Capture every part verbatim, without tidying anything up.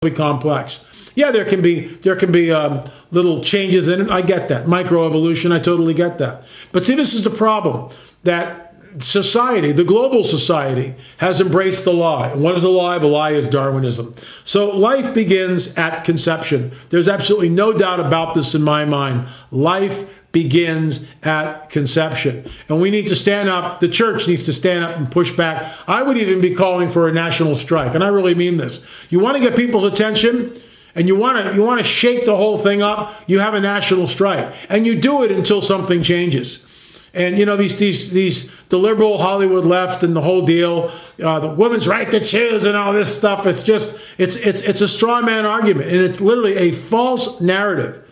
complex. Yeah, there can be there can be um, little changes in it. I get that. Microevolution, I totally get that. But see, this is the problem, that society, the global society, has embraced the lie. And what is the lie? The lie is Darwinism. So life begins at conception. There's absolutely no doubt about this in my mind. Life begins at conception. And we need to stand up, the church needs to stand up and push back. I would even be calling for a national strike, and I really mean this. You want to get people's attention, and you want to you want to shake the whole thing up, you have a national strike. And you do it until something changes. And, you know, these, these, these, the liberal Hollywood left and the whole deal, uh, the women's right to choose and all this stuff, it's just, it's, it's, it's a straw man argument. And it's literally a false narrative.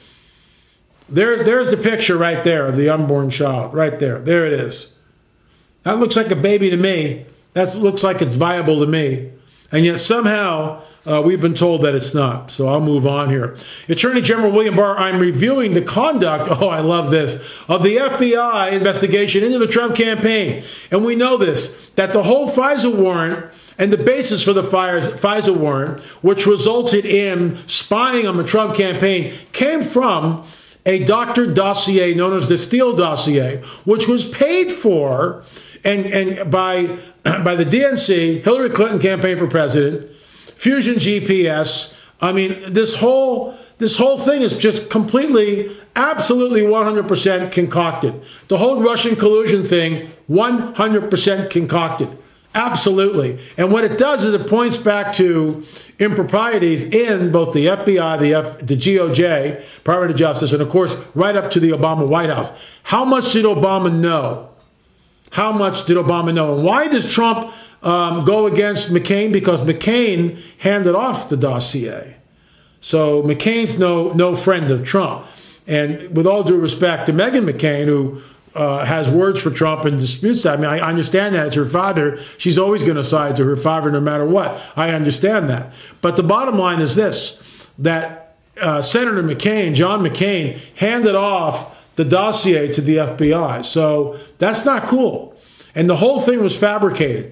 There, there's the picture right there of the unborn child, right there. There it is. That looks like a baby to me. That looks like it's viable to me. And yet somehow uh, we've been told that it's not. So I'll move on here. Attorney General William Barr, I'm reviewing the conduct, oh, I love this, of the F B I investigation into the Trump campaign. And we know this, that the whole FISA warrant and the basis for the FISA warrant, which resulted in spying on the Trump campaign, came from a doctored dossier known as the Steele dossier, which was paid for and, and by, by the D N C, Hillary Clinton Campaign for President, Fusion G P S. I mean, this whole this whole thing is just completely, absolutely one hundred percent concocted. The whole Russian collusion thing, one hundred percent concocted. Absolutely. And what it does is it points back to improprieties in both the F B I, the, F, the G O J, Department of Justice, and of course, right up to the Obama White House. How much did Obama know? How much did Obama know? And why does Trump um, go against McCain? Because McCain handed off the dossier. So McCain's no, no friend of Trump. And with all due respect to Meghan McCain, who Uh, has words for Trump and disputes that. I mean, I understand that. It's her father. She's always going to side to her father no matter what. I understand that. But the bottom line is this, that uh, Senator McCain, John McCain, handed off the dossier to the F B I. So that's not cool. And the whole thing was fabricated,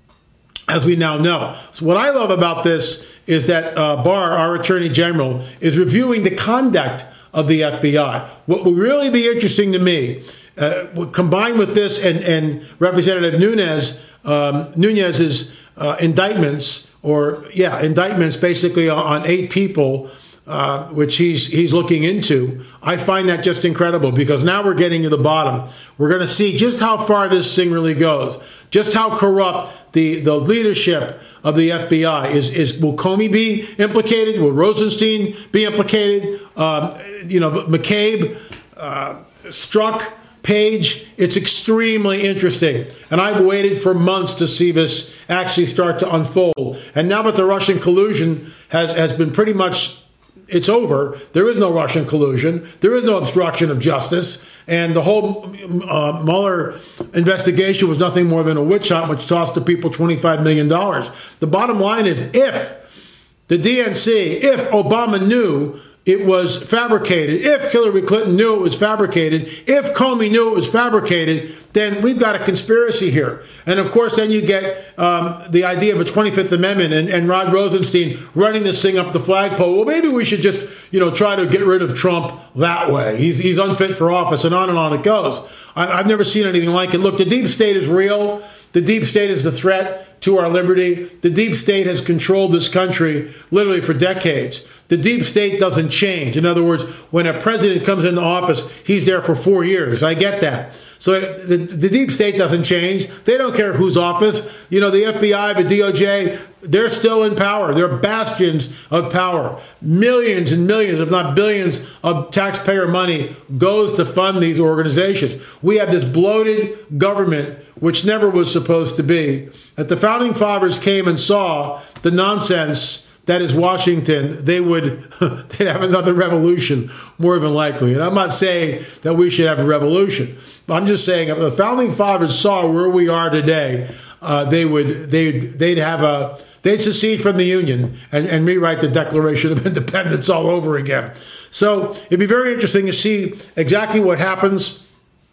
as we now know. So what I love about this is that uh, Barr, our Attorney General, is reviewing the conduct of the F B I. What will really be interesting to me, Uh, combined with this and, and Representative Nunes, um, Nunez's uh, indictments, or yeah, indictments basically on, on eight people, uh, which he's he's looking into. I find that just incredible, because now we're getting to the bottom. We're going to see just how far this thing really goes, just how corrupt the, the leadership of the F B I is. Is will Comey be implicated? Will Rosenstein be implicated? Um, you know, McCabe, uh, Strzok, Page. It's extremely interesting. And I've waited for months to see this actually start to unfold. And now that the Russian collusion has, has been pretty much, it's over. There is no Russian collusion. There is no obstruction of justice. And the whole uh, Mueller investigation was nothing more than a witch hunt, which tossed the people twenty-five million dollars. The bottom line is, if the D N C, if Obama knew it was fabricated, if Hillary Clinton knew it was fabricated, if Comey knew it was fabricated, then we've got a conspiracy here. And of course, then you get um, the idea of a twenty-fifth Amendment and, and Rod Rosenstein running this thing up the flagpole. Well, maybe we should just, you know, try to get rid of Trump that way. He's, he's unfit for office, and on and on it goes. I, I've never seen anything like it. Look, the deep state is real. The deep state is the threat to our liberty. The deep state has controlled this country literally for decades. The deep state doesn't change. In other words, when a president comes into office, he's there for four years. I get that. So the, the deep state doesn't change. They don't care whose office. You know, the F B I, the D O J, they're still in power. They're bastions of power. Millions and millions, if not billions, of taxpayer money goes to fund these organizations. We have this bloated government, which never was supposed to be. That the founding fathers came and saw the nonsense that is Washington, they would they'd have another revolution, more than likely. And I'm not saying that we should have a revolution. I'm just saying, if the founding fathers saw where we are today, uh, they would they'd they'd have a they'd secede from the Union and, and rewrite the Declaration of Independence all over again. So it'd be very interesting to see exactly what happens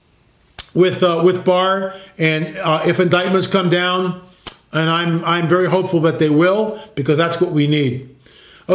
with uh, with Barr, and uh, if indictments come down. And I'm I'm very hopeful that they will, because that's what we need.